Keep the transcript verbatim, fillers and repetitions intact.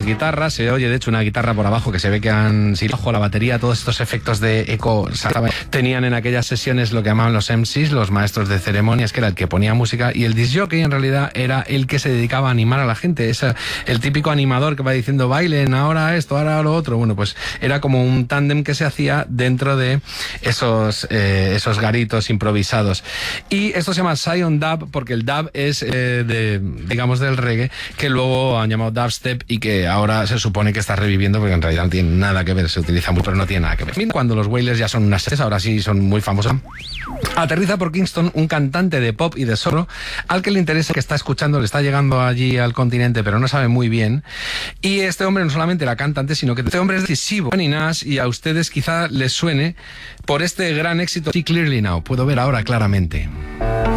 guitarras, se oye de hecho una guitarra por abajo que se ve que han si bajo la batería, todos estos efectos de eco tenían en aquellas sesiones lo que llamaban los M Cs, los maestros de ceremonias, que era el que ponía música, y el disc jockey en realidad era el que se dedicaba a animar a la gente, es el típico animador que va diciendo bailen, ahora esto, ahora lo otro. Bueno, pues era como un tándem que se hacía dentro de esos, eh, esos garitos improvisados. Y esto se llama Zion Dub porque el dub es eh, de, digamos, del reggae, que luego han llamado dubstep y que ahora se supone que está reviviendo porque en realidad no tiene nada que ver, se utiliza mucho, pero no tiene nada que ver. Cuando los Wailers ya son unas series, ahora sí son muy famosos, aterriza por Kingston un cantante de pop y de solo al que le interesa, que está escuchando, le está llegando allí al continente, pero no sabe muy bien. Y este hombre no solamente era cantante, sino que este hombre es decisivo. Y a ustedes quizá les suene por este gran éxito, See Clearly Now, puedo ver ahora claramente.